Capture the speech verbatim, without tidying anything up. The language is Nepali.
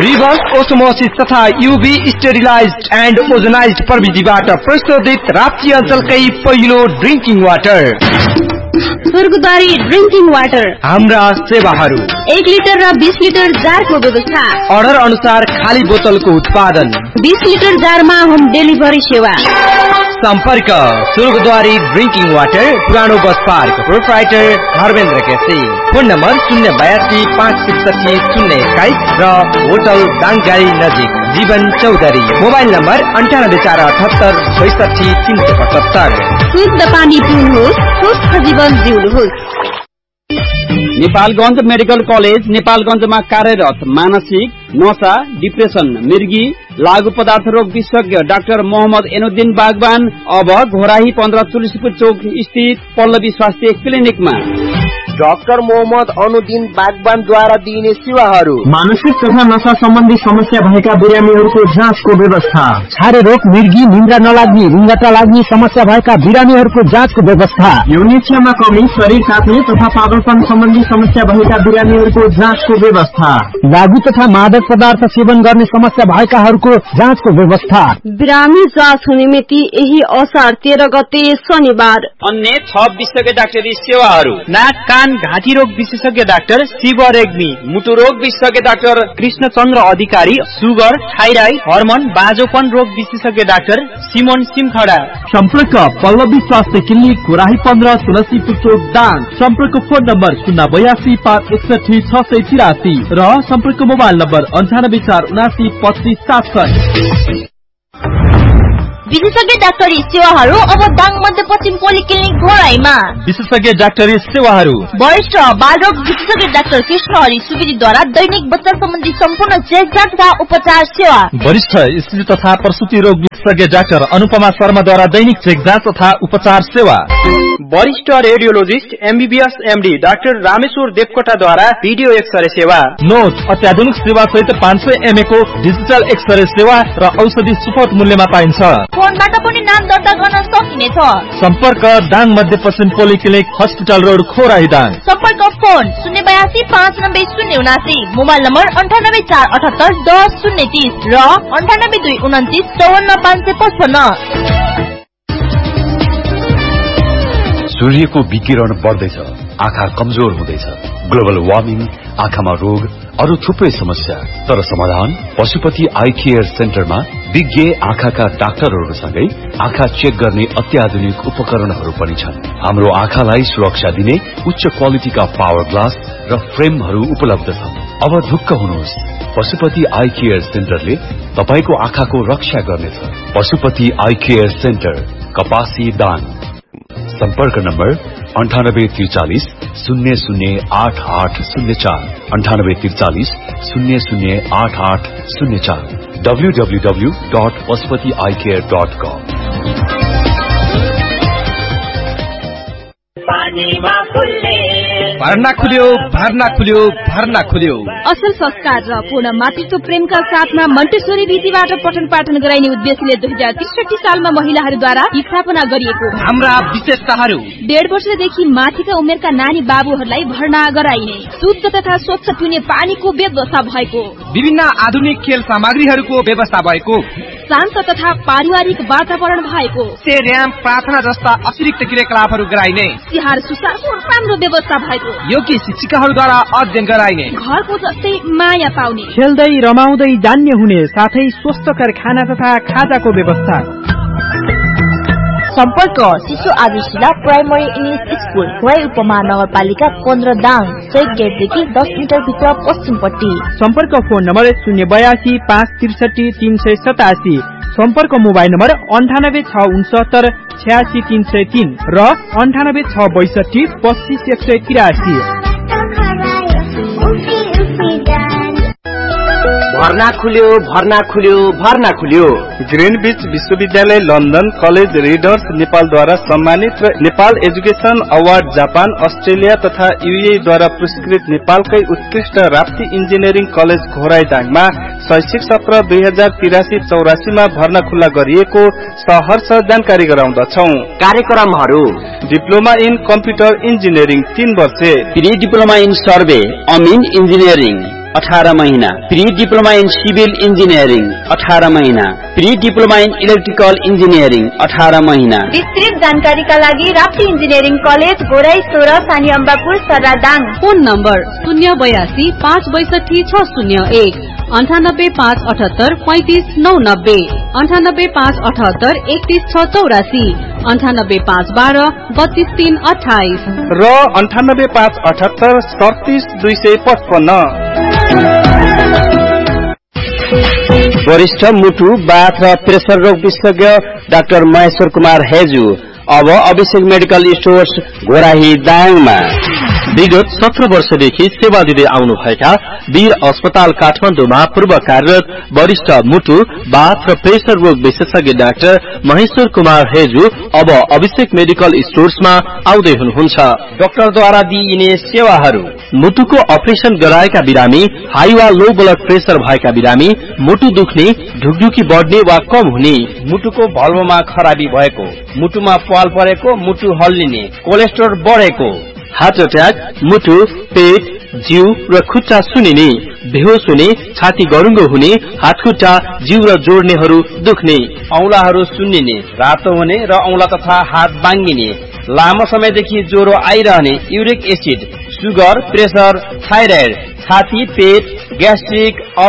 रिभर्स ओस्मोसिस तथा यूभी स्टेरिलाइज्ड एन्ड ओजोनाइज्ड प्रविधिबाट प्रशोधित राप्ती अञ्चलकै पहिलो ड्रिंकिङ वाटर स्वर्गद्वारी ड्रिंकिङ वाटर। हाम्रा सेवाहरू एक लिटर र बीस लिटर जारको व्यवस्था, अर्डर अनुसार खाली बोतलको उत्पादन, बीस लिटर जारमा होम डेलिभरी सेवा। सम्पर्क स्वर्गद्वारी ड्रिंकिङ वाटर, पुरानो bus park, proprietor Dharmendra KC. Phone number शून्य बयासी पाँच त्रिसठी शून्य एक्काइस र होटल दाङगाई नजिक जीवन चौधरी। मोबाइल नम्बर अन्ठानब्बे चार अठहत्तर बैसठी तीन सय पचहत्तर। शुद्ध पानी पिउनुहोस्, स्वस्थ जीवन जिउनुहोस्। नेपालगञ्ज मेडिकल कलेज नेपालगञ्जमा कार्यरत मानसिक, नशा, डिप्रेसन, मिर्गी, लागू पदार्थ रोग विशेषज्ञ डाक्टर मोहम्मद एनुद्दिन बागवान अब घोराही पन्ध्र तुलसीपुर चौक स्थित पल्लवी स्वास्थ्य क्लिनिकमा डाक्टर मोहम्मद अनुद्दिन बागवानद्वारा दिइने सेवाहरू: मानसिक तथा नशा सम्बन्धी समस्या भएका बिरामीहरूको जाँचको व्यवस्था, छारे रोग, मिर्गी, निन्द्रा नलाग्ने, रुङ्गटा लाग्ने समस्या भएका बिरामीहरूको जाँचको व्यवस्था, यौनिच्छामा कमी, शरीर काट्ने तथा पागलपन सम्बन्धी समस्या भएका बिरामीहरूको जाँचको व्यवस्था, लागू तथा मादक पदार्थ सेवन गर्ने समस्या भएकाहरूको जाँचको व्यवस्था। बिरामी जाँच हुने मिति यही असार तेह्र गते शनिबार। अन्य छ विशेषज्ञ डाक्टरी सेवाहरू: नाक कान घाँटी रोग विशेषज्ञ डाक्टर शिव रेग्मी, मुटु रोग विशेषज्ञ डाक्टर कृष्णचन्द्र अधिकारी, सुगर, थाइराइड, हर्मोन, बाजोपन रोग विशेषज्ञ डाक्टर सिमोन सिमखडा। सम्पर्क पल्लवी स्वास्थ्य क्लिनिक, घोराही पन्ध्र तुलसीपुर चौक दाङ। सम्पर्क फोन नम्बर शून्य बयासी पाँच एकसठी छ सय तिरासी र सम्पर्क मोबाइल नम्बर अन्ठानब्बे चार उनासी पच्चिस सात सय। विशेषज्ञ डाक्टरी सेवाहरू अब दाङ मध्यपश्चिम पोलिक्लिनिक घोराईमा। विशेषज्ञ डाक्टरी सेवाहरू: वरिष्ठ बालरोग विशेषज्ञ डाक्टर कृष्ण हरि सुवेदीद्वारा दैनिक बच्चा सम्बन्धी सम्पूर्ण चेकजाँच तथा उपचार सेवा। वरिष्ठ स्त्री तथा प्रसुति रोग विशेषज्ञ डाक्टर अनुपमा शर्माद्वारा दैनिक चेकजाँच तथा उपचार सेवा। वरिष्ठ radiologist MBBS MD doctor Rameshwar देवकोटाद्वारा video x-ray सेवा। नोट अत्याधुनिक सेवा सहित पाँच सय एमए को डिजिटल एक्सरे सेवा र औषधि सुपथ मूल्यमा पाइन्छ। फोनबाट पनि नाम दर्ता गर्न सकिनेछ। सम्पर्क दाङ मध्यपश्चिम पोलिक्लिनिक हस्पिटल रोड खोराही दाङ। सम्पर्क फोन शून्य बयासी पाँच नब्बे शून्य उनासी, मोबाइल नम्बर अन्ठानब्बे चार अठहत्तर दस शून्य तीस र अन्ठानब्बे दुई उन्तिस चौवन्न पाँच सय पचपन्न। सूर्यको विकिरण बढ्दैछ, आँखा कमजोर हुँदैछ, ग्लोबल वार्मिङ, आँखामा रोग, अरू थुप्रै समस्या। तर समाधान पशुपति आई केयर सेन्टरमा विज्ञ आँखाका डाक्टरहरूसँगै आँखा चेक गर्ने अत्याधुनिक उपकरणहरू पनि छन्। हाम्रो आँखालाई सुरक्षा दिने उच्च क्वालिटीका पावर ग्लास र फ्रेमहरू उपलब्ध छन्। अब ढुक्क हुनुहोस्, पशुपति आई केयर सेन्टरले तपाईको आँखाको रक्षा गर्नेछ। पशुपति आई केयर सेन्टर, कपासी दाङ। सम्पर्क नम्बर अन्ठानब्बे त्रिचालिस शून्य शून्य आठ आठ शून्य चार, अन्ठानब्बे त्रिचालिस शून्य शून्य आठ आठ शून्य चार, W W W dot Pashupati I care dot कम। भर्ना खुल्यो, भर्ना खुल्यो, भर्ना खुल्यो। असल संस्कार र पूर्ण मातृत्व प्रेमका साथमा मन्टेश्वरी रीतिबाट पठन पाठन गराइने उद्देश्यले दुई हजार त्रिसठी सालमा महिलाहरूद्वारा स्थापना गरिएको हाम्रा विशेषताहरू: डेढ वर्षदेखि माथिका उमेरका नानी बाबुहरूलाई भर्ना गराइने, शुद्ध तथा स्वच्छ पिउने पानीको व्यवस्था भएको, विभिन्न आधुनिक खेल सामग्रीहरूको व्यवस्था भएको, शान्त तथा पारिवारिक वातावरण भएको, स्टेडियम, प्रार्थना जस्ता अतिरिक्त क्रियाकलापहरू गराइने, तिहार सुसारको राम्रो व्यवस्था भएको, योग्य शिक्षिकाहरूद्वारा अध्ययन गराइने, घरको जस्तै माया पाउने, खेल्दै रमाउँदै जान्ने हुने साथै स्वस्थकर खाना तथा खाजाको व्यवस्था। सम्पर्क शिशु आदर्शिला प्राइमरी इंग्लिश स्कूल, खोराई उपमहानगरपालिका पन्ध्र दाङ, चैक गेटदेखि दस मिटर भित्र पश्चिमपट्टि। सम्पर्क फोन नम्बर शून्य बयासी पाँच त्रिसठी तीन सय सतासी, सम्पर्क मोबाइल नम्बर अन्ठानब्बे छ उनसत्तर छयासी तीन सय तीन र अन्ठानब्बे छ बैसठी पच्चिस एक सय तिरासी। भर्ना खुल्यो, भर्ना खुल्यो, भर्ना खुल्यो। ग्रीनविच विश्वविद्यालय लन्डन कलेज रिडर्स नेपालद्वारा सम्मानित र Nepal education award Japan, Australia तथा यूए द्वारा पुरस्कृत नेपालकै उत्कृष्ट राप्ती इन्जिनियरिङ कलेज घोराई दाङमा शैक्षिक सत्र दुई हजार तिरासी चौरासीमा भर्ना खुल्ला गरिएको सहर्ष जानकारी गराउँदछौ। कार्यक्रमहरू: डिप्लोमा इन कम्प्युटर इन्जिनियरिङ तीन वर्षे, pre diploma in survey Amin engineering, अठारह महीना, pre diploma in civil engineering अठारह महीना, pre diploma in electrical engineering अठारह महीना। विस्तृत जानकारीका लागि राप्ती इन्जिनियरिङ कलेज गोराई सोह्र सानी अम्बापुर सरादाङ। फोन नम्बर शून्य बयासी पाँच बैसठी छ शून्य एक अन्ठानब्बे पाँच अठहत्तर पैंतिस नौ नब्बे अन्ठानब्बे पाँच अठहत्तर एकतीस छ चौरासी अन्ठानब्बे पाँच बाह्र बत्तीस तीन अठाइस र अन्ठानब्बे पाँच अठहत्तर सडतिस दुई सय पचपन्न। वरिष्ठ मुटु बाथ र प्रेसर रोग विशेषज्ञ डाक्टर महेश्वर कुमार हेजु अब अभिषेक मेडिकल स्टोर्स घोराही दाङमा। विगत सत्र वर्षदेखि सेवा दिँदै आउनुभएका वीर अस्पताल काठमाडौँमा पूर्व कार्यरत वरिष्ठ मुटु बाथ र प्रेसर रोग विशेषज्ञ डाक्टर महेश्वर कुमार हेजु अब अभिषेक मेडिकल स्टोर्समा आउँदै हुनुहुन्छ। डाक्टरद्वारा दिइने सेवाहरू: मुटुको अपरेशन गराएका बिरामी, हाई वा लो ब्लड प्रेसर भएका बिरामी, मुटु दुख्ने, ढुकढुकी बढ्ने वा कम हुने, मुटुको भल्भमा खराबी भएको, मुटुमा पाल परेको, मुटु हल्लिने, कोलेस्ट्रोल बढेको, हार्ट अट्याक, मुटु, पेट, जिउ र खुट्टा सुनिने, बेहोस हुने, छाती गरुङ्गो हुने, हातखुट्टा, जिउ र जोड्नेहरू दुख्ने, औंलाहरू सुन्निने, रातो हुने र औंला तथा हात बाङ्गिने, लामो समयदेखि ज्वरो आइरहने, uric acid, sugar, pressure, thyroid, छाती, पेट, ग्यास्ट्रिक